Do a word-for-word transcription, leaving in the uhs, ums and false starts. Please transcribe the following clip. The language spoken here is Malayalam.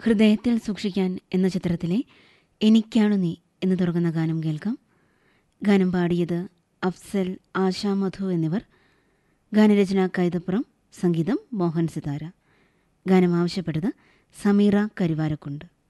ഹൃദയത്തിൽ സൂക്ഷിക്കാൻ എന്ന ചിത്രത്തിലെ എനിക്കാണു നീ എന്ന് തുടങ്ങുന്ന ഗാനം കേൾക്കാം. ഗാനം പാടിയത് അഫ്സൽ, ആശാ മധു എന്നിവർ. ഗാനരചന കൈതപ്പുറം, സംഗീതം മോഹൻ സിതാര. ഗാനം ആവശ്യപ്പെട്ടത് സമീറ കരുവാരക്കുണ്ട്.